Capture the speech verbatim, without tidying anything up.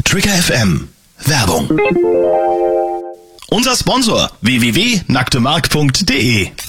Trigger F M. Werbung. Unser Sponsor w w w punkt nacktemark punkt de